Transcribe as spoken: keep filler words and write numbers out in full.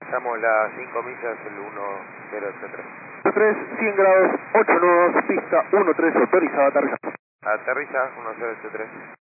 Estamos las cinco millas, el uno cero ocho tres. tres, cien grados, ocho nudos, pista uno tres autorizada, aterriza. Aterriza, uno cero ocho tres.